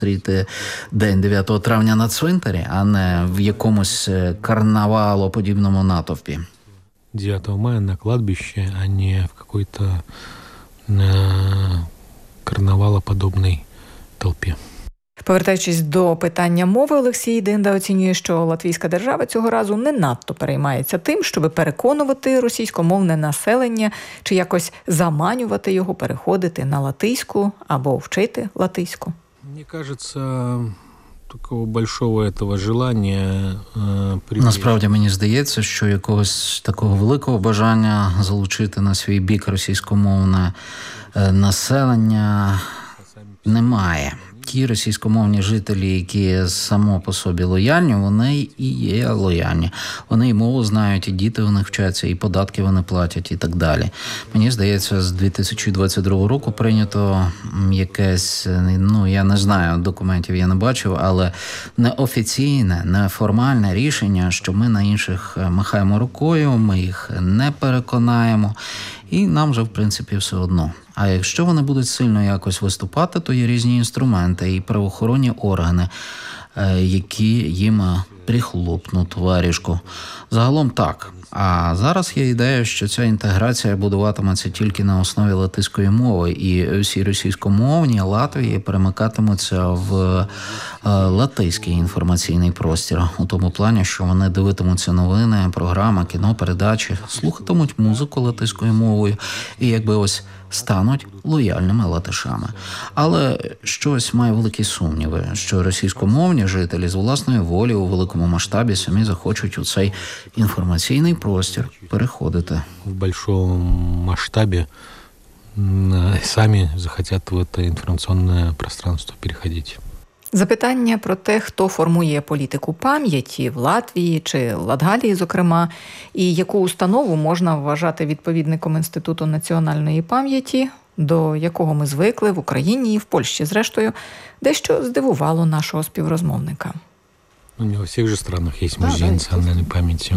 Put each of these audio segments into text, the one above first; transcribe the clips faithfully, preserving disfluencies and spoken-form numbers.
зустріти день дев'ятого травня на цвинтарі, а не в якомусь карнавалоподібному натовпі. девятого мая на кладбище, а не в какой-то э, карнавалоподобной толпі. Повертаючись до питання мови, Олексій Динда оцінює, що латвійська держава цього разу не надто переймається тим, щоб переконувати російськомовне населення чи якось заманювати його переходити на латиську або вчити латиську. Мені кажеться, такого большого этого желання э, при... Насправді, мені здається, що якогось такого великого бажання залучити на свій бік російськомовне населення немає. Ті російськомовні жителі, які само по собі лояльні, вони і є лояльні. Вони і мову знають, і діти у них вчаться, і податки вони платять, і так далі. Мені здається, з дві тисячі двадцять другого року прийнято якесь, ну, я не знаю, документів я не бачив, але неофіційне, неформальне рішення, що ми на інших махаємо рукою, ми їх не переконаємо, і нам же, в принципі, все одно. А якщо вони будуть сильно якось виступати, то є різні інструменти і правоохоронні органи, які їм прихлопнуть варіжку. Загалом так. А зараз є ідея, що ця інтеграція будуватиметься тільки на основі латиської мови, і всі російськомовні Латвії перемикатимуться в латиський інформаційний простір. У тому плані, що вони дивитимуться новини, програми, кіно, передачі, слухатимуть музику латиською мовою і якби ось стануть лояльними латишами. Але щось має великі сумніви, що російськомовні жителі з власної волі у великому масштабі самі захочуть у цей інформаційний простір переходити. В большому масштабі самі захотять в це інформаційне пространство переходити. Запитання про те, хто формує політику пам'яті в Латвії чи Латгалії, зокрема, і яку установу можна вважати відповідником Інституту національної пам'яті, до якого ми звикли в Україні і в Польщі, зрештою, дещо здивувало нашого співрозмовника. Ну, не во всіх же странах є музей да, національної пам'яті.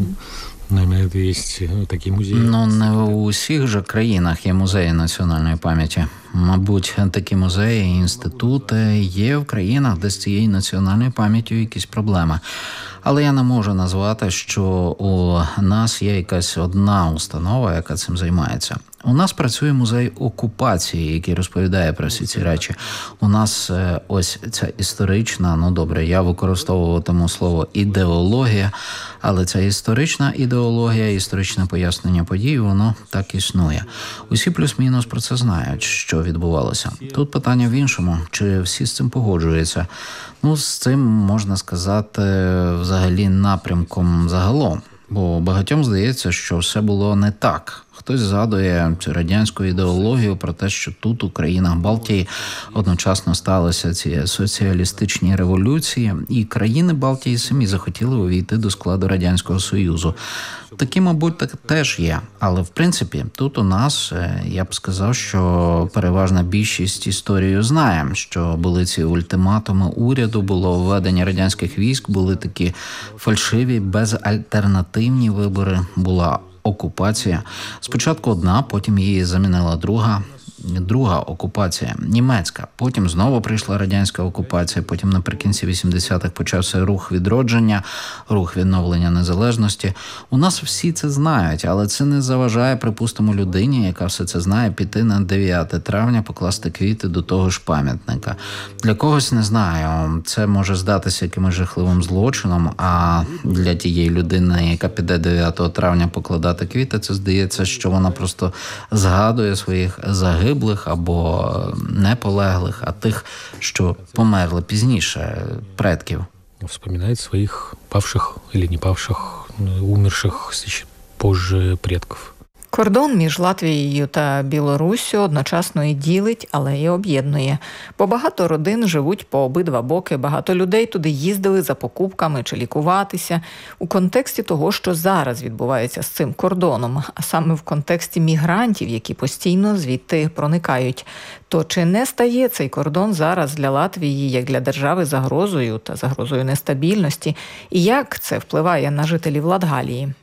Наверное, є такі музеї. Ну, не в усіх же країнах є музеї національної пам'яті. Мабуть, такі музеї і інститути є в країнах, де з цією національною пам'яттю якісь проблеми. Але я не можу назвати, що у нас є якась одна установа, яка цим займається. У нас працює музей окупації, який розповідає про всі ці речі. У нас ось ця історична, ну добре, я використовуватиму слово ідеологія, але ця історична ідеологія, історичне пояснення подій, воно так існує. Усі плюс-мінус про це знають, що відбувалося. Тут питання в іншому, чи всі з цим погоджуються. Ну, з цим, можна сказати, взагалі напрямком загалом. Бо багатьом здається, що все було не так. Хтось згадує цю радянську ідеологію про те, що тут, у країнах Балтії, одночасно сталися ці соціалістичні революції, і країни Балтії самі захотіли увійти до складу Радянського Союзу. Такі, мабуть, так теж є. Але, в принципі, тут у нас, я б сказав, що переважна більшість історію знає, що були ці ультиматуми уряду, було введення радянських військ, були такі фальшиві, безальтернативні вибори, була окупація. Спочатку одна, потім її замінила друга. Друга окупація, німецька. Потім знову прийшла радянська окупація, потім наприкінці вісімдесятих почався рух відродження, рух відновлення незалежності. У нас всі це знають, але це не заважає, припустимо, людині, яка все це знає, піти на дев'яте травня, покласти квіти до того ж пам'ятника. Для когось, не знаю, це може здатися якимось жахливим злочином, а для тієї людини, яка піде дев'ятого травня покладати квіти, це здається, що вона просто згадує своїх загиблих, або не полеглих, а тих, що померли пізніше, предків. Вспоминає своїх павших, або не павших, умерших позже предків. Кордон між Латвією та Білоруссю одночасно і ділить, але і об'єднує. Бо багато родин живуть по обидва боки, багато людей туди їздили за покупками чи лікуватися. У контексті того, що зараз відбувається з цим кордоном, а саме в контексті мігрантів, які постійно звідти проникають. То чи не стає цей кордон зараз для Латвії, як для держави, загрозою та загрозою нестабільності? І як це впливає на жителів Латгалії?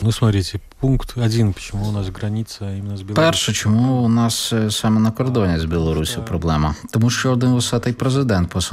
Ну, смотрите, пункт один, почему у нас граница именно с Беларусью. Перше, чому у нас е, саме на кордоні з Білоруссю проблема? Тому що один вусатий президент